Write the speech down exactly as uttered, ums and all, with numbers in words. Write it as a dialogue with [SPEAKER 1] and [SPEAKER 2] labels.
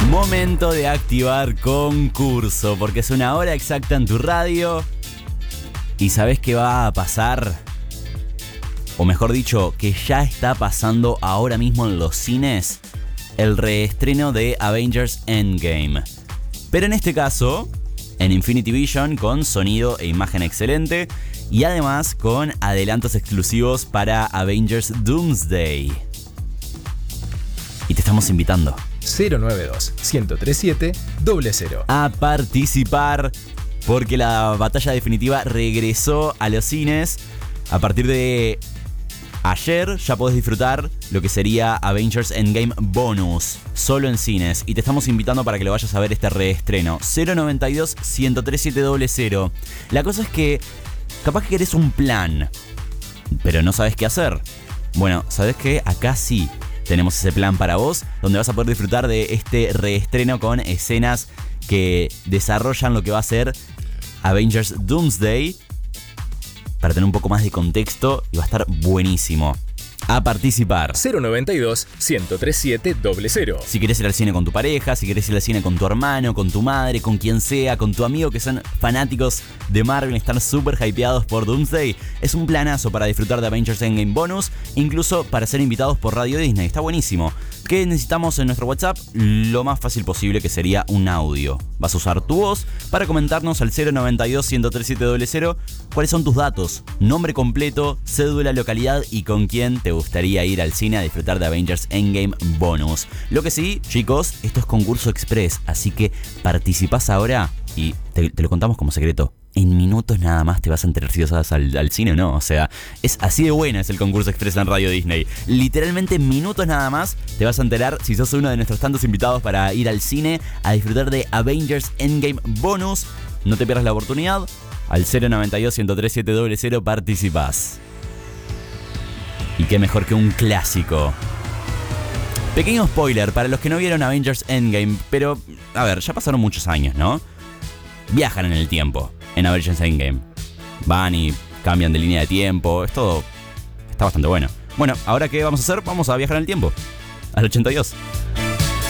[SPEAKER 1] Momento de activar concurso, porque es una hora exacta en tu radio. ¿Y sabes qué va a pasar? O mejor dicho, que ya está pasando ahora mismo en los cines el reestreno de Avengers Endgame. Pero en este caso, en Infinity Vision, con sonido e imagen excelente. Y además con adelantos exclusivos para Avengers Doomsday. Y te estamos invitando
[SPEAKER 2] cero nueve dos, uno cero tres siete, cero cero
[SPEAKER 1] a participar, porque la batalla definitiva regresó a los cines. A partir de ayer ya podés disfrutar lo que sería Avengers Endgame Bonus, solo en cines. Y te estamos invitando para que lo vayas a ver este reestreno. cero nueve dos, uno tres siete, cero cero. La cosa es que capaz que querés un plan, pero no sabes qué hacer. Bueno, ¿sabés qué? Acá sí tenemos ese plan para vos, donde vas a poder disfrutar de este reestreno con escenas que desarrollan lo que va a ser Avengers Doomsday, para tener un poco más de contexto, y va a estar buenísimo. A participar.
[SPEAKER 2] cero nueve dos, uno tres siete, cero cero.
[SPEAKER 1] Si querés ir al cine con tu pareja, si querés ir al cine con tu hermano, con tu madre, con quien sea, con tu amigo que son fanáticos de Marvel y están súper hypeados por Doomsday, es un planazo para disfrutar de Avengers Endgame Bonus, incluso para ser invitados por Radio Disney. Está buenísimo. ¿Qué necesitamos en nuestro WhatsApp? Lo más fácil posible, que sería un audio. Vas a usar tu voz para comentarnos al cero nueve dos, uno tres siete, cero cero cuáles son tus datos, nombre completo, cédula, localidad y con quién te gustaría ir al cine a disfrutar de Avengers Endgame Bonus. Lo que sí, chicos, esto es concurso express, así que participás ahora y te, te lo contamos como secreto. En minutos nada más te vas a enterar si vas al, al cine o no. O sea, es así de buena es el concurso express en Radio Disney. Literalmente en minutos nada más te vas a enterar si sos uno de nuestros tantos invitados para ir al cine a disfrutar de Avengers Endgame Bonus. No te pierdas la oportunidad. Al cero nueve dos, uno tres siete, cero cero participás. Y qué mejor que un clásico. Pequeño spoiler para los que no vieron Avengers Endgame, pero a ver, ya pasaron muchos años, ¿no? Viajan en el tiempo en Avengers Endgame. Van y cambian de línea de tiempo. Es todo. Está bastante bueno. Bueno, ¿ahora qué vamos a hacer? Vamos a viajar en el tiempo. Al ochenta y dos.